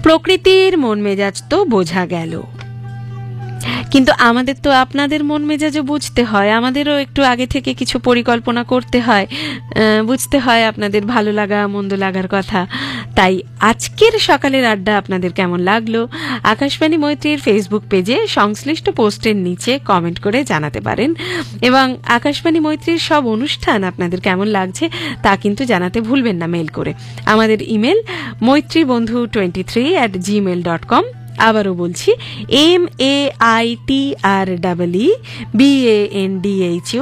প্রকৃতির মন মেজাজ তো বোঝা গেল, কিন্তু আমাদের তো আপনাদের মন মেজাজও বুঝতে হয়, আমাদেরও একটু আগে থেকে কিছু পরিকল্পনা করতে হয়, বুঝতে হয় আপনাদের ভালো লাগা মন্দ লাগার কথা। তাই আজকের সকালের আড্ডা আপনাদের কেমন লাগলো আকাশবাণী মৈত্রীর ফেসবুক পেজে সংশ্লিষ্ট পোস্টের নিচে কমেন্ট করে জানাতে পারেন, এবং আকাশবাণী মৈত্রীর সব অনুষ্ঠান আপনাদের কেমন লাগছে তা কিন্তু জানাতে ভুলবেন না মেল করে। আমাদের ইমেল maitribandhu23@gmail.com। আবারও বলছি MAITREEBANDHU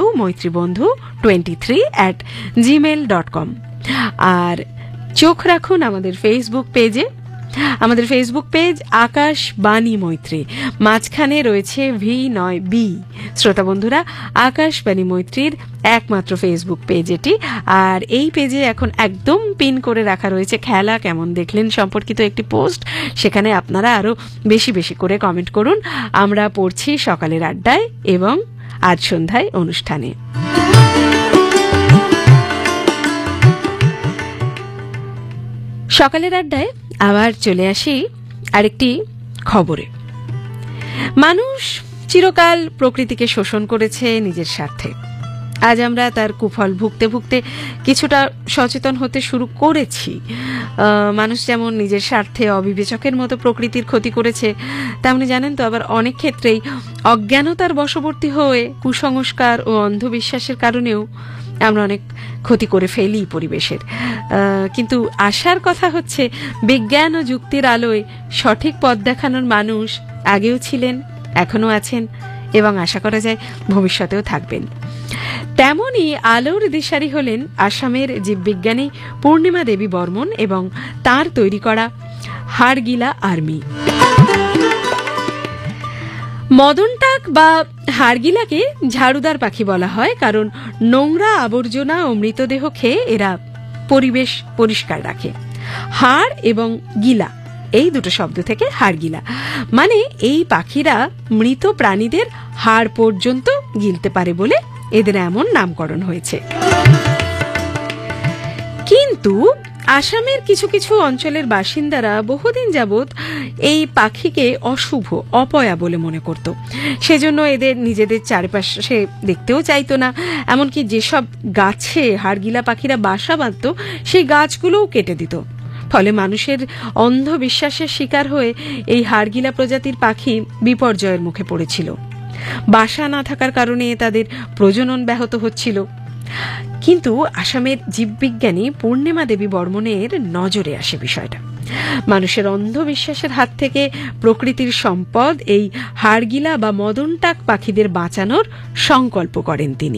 মৈত্রীবন্ধু23@gmail.com। আর চোখ রাখুন আমাদের ফেসবুক পেজে। আমাদের ফেসবুক পেজ আকাশবাণী মৈত্রী, মাঝখানে রয়েছে V9B। শ্রোতা বন্ধুরা, আকাশবাণী মৈত্রীর একমাত্র ফেসবুক পেজ এটি, আর এই পেজে এখন একদম পিন করে রাখা রয়েছে খেলা কেমন দেখলেন সম্পর্কিত একটি পোস্ট। সেখানে আপনারা আরো বেশি বেশি করে কমেন্ট করুন, আমরা পড়ছি সকালের আড্ডায় এবং আজ সন্ধ্যায় অনুষ্ঠানে। সকালের আড্ডায় আবার চলে আসি আরেকটি খবরে। মানুষ চিরকাল প্রকৃতিকে শোষণ করেছে নিজের স্বার্থে। আজ আমরা তার কুফল ভুগতে ভুগতে কিছুটা সচেতন হতে শুরু করেছি। মানুষ যেমন নিজের স্বার্থে অবিবেচকের মতো প্রকৃতির ক্ষতি করেছে, তেমনি জানেন তো আবার অনেক ক্ষেত্রেই অজ্ঞানতার বশবর্তী হয়ে কুসংস্কার ও অন্ধবিশ্বাসের কারণেও আমরা অনেক ক্ষতি করে ফেলি পরিবেশের। কিন্তু আশার কথা হচ্ছে বিজ্ঞান ও যুক্তির আলোয় সঠিক পথ দেখানোর মানুষ আগেও ছিলেন, এখনো আছেন এবং আশা করা যায় ভবিষ্যতেও থাকবেন। তেমনই আলোর দিশারি হলেন আসামের জীববিজ্ঞানী পূর্ণিমা দেবী বর্মন এবং তার তৈরি করা হাড়গিলা আর্মি। মদনটাক বা হাড়গিলাকে ঝাড়ুদার পাখি বলা হয়, কারণ নোংরা আবর্জনা ও মৃতদেহ খেয়ে এরা পরিবেশ পরিষ্কার রাখে। হাড় এবং গিলা এই দুটো শব্দ থেকে হাড়গিলা, মানে এই পাখিরা মৃত প্রাণীদের হাড় পর্যন্ত গিলতে পারে বলে এদের এমন নামকরণ হয়েছে। কিন্তু আসামের কিছু কিছু অঞ্চলের বাসিন্দারা বহুদিন যাবৎ এই পাখিকে অশুভ অপয়া বলে মনে করত, সেজন্য এদের নিজেদের চারপাশে দেখতেও চাইতো না। এমনকি যেসব গাছে হাড়গিলা পাখিরা বাসা বাঁধত সেই গাছগুলোও কেটে দিত। ফলে মানুষের অন্ধবিশ্বাসের শিকার হয়ে এই হাড়গিলা প্রজাতির পাখি বিপর্যয়ের মুখে পড়েছিল। বাসা না থাকার কারণে তাদের প্রজনন ব্যাহত হচ্ছিল। কিন্তু আসামের জীববিজ্ঞানী পূর্ণিমা দেবী বর্মনের নজরে আসে বিষয়টা। মানুষের অন্ধবিশ্বাসের হাত থেকে প্রকৃতির সম্পদ এই হাড়গিলা বা মদনটাক পাখিদের বাঁচানোর সংকল্প করেন তিনি।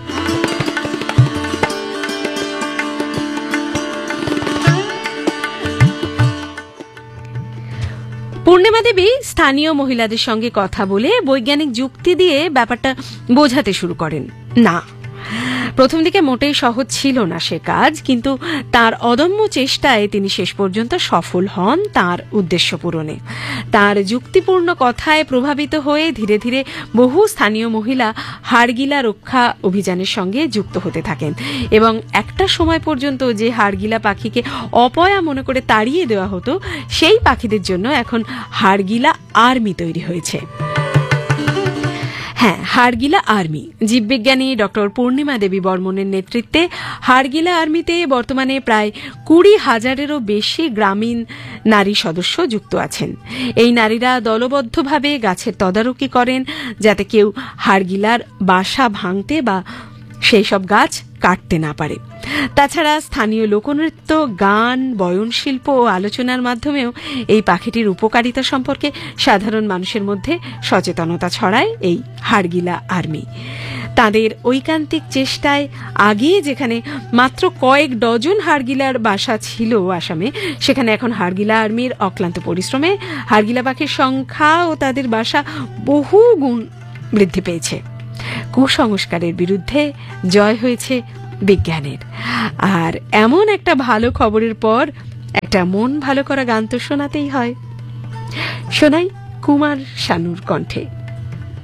পূর্ণিমা দেবী স্থানীয় মহিলাদের সঙ্গে কথা বলে বৈজ্ঞানিক যুক্তি দিয়ে ব্যাপারটা বোঝাতে শুরু করেন। না, প্রথম দিকে মোটেই সহজ ছিল না সে কাজ, কিন্তু তার অদম্য চেষ্টায় তিনি শেষ পর্যন্ত সফল হন তার উদ্দেশ্য পূরণে। তার যুক্তিপূর্ণ কথায় প্রভাবিত হয়ে ধীরে ধীরে বহু স্থানীয় মহিলা হাড়গিলা রক্ষা অভিযানের সঙ্গে যুক্ত হতে থাকেন, এবং একটা সময় পর্যন্ত যে হাড়গিলা পাখিকে অপয়া মনে করে তাড়িয়ে দেওয়া হতো, সেই পাখিদের জন্য এখন হাড়গিলা আর্মি তৈরি হয়েছে। হ্যাঁ, হাড়গিলা আর্মি। জীববিজ্ঞানী ডক্টর পূর্ণিমা দেবী বর্মনের নেতৃত্বে হাড়গিলা আর্মিতে বর্তমানে প্রায় 20,000-এরও বেশি গ্রামীণ নারী সদস্য যুক্ত আছেন। এই নারীরা দলবদ্ধভাবে গাছের তদারকি করেন, যাতে কেউ হাড়গিলার বাসা ভাঙতে বা সেই সব গাছ কাটতে না পারে। তাছাড়া স্থানীয় লোকনৃত্য, গান, বয়নশিল্প ও আলোচনার মাধ্যমেও এই পাখিটির উপকারিতা সম্পর্কে সাধারণ মানুষের মধ্যে সচেতনতা ছড়ায় এই হাড়গিলা আর্মি। তাদের ঐকান্তিক চেষ্টায় আগে যেখানে মাত্র কয়েক ডজন হাড়গিলার বাসা ছিল আসামে, সেখানে এখন হাড়গিলা আর্মির অক্লান্ত পরিশ্রমে হাড়গিলা পাখির সংখ্যা ও তাদের বাসা বহু গুণ বৃদ্ধি পেয়েছে। কুসংস্কারের বিরুদ্ধে জয় হয়েছে বিজ্ঞানের। আর এমন একটা ভালো খবরের পর একটা মন ভালো করা গান তো শোনাতেই হয়। শোনাই কুমার শানুর কণ্ঠে।